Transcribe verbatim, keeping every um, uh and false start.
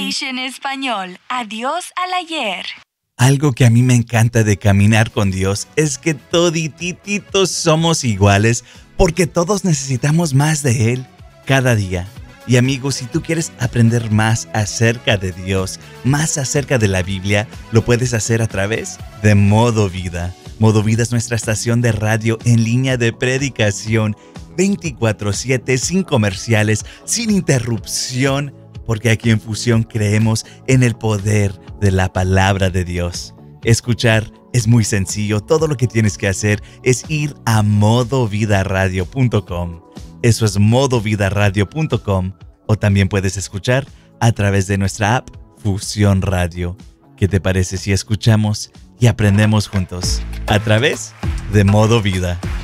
English en español. Adiós al ayer. Algo que a mí me encanta de caminar con Dios es que toditititos somos iguales porque todos necesitamos más de Él cada día. Y amigos, si tú quieres aprender más acerca de Dios, más acerca de la Biblia, lo puedes hacer a través de Modo Vida. Modo Vida es nuestra estación de radio en línea de predicación veinticuatro siete, sin comerciales, sin interrupción, porque aquí en Fusión creemos en el poder de la palabra de Dios. Escuchar es muy sencillo. Todo lo que tienes que hacer es ir a modo vida radio punto com. Eso es modo vida radio punto com. O también puedes escuchar a través de nuestra app Fusión Radio. ¿Qué te parece si escuchamos y aprendemos juntos a través de Modo Vida?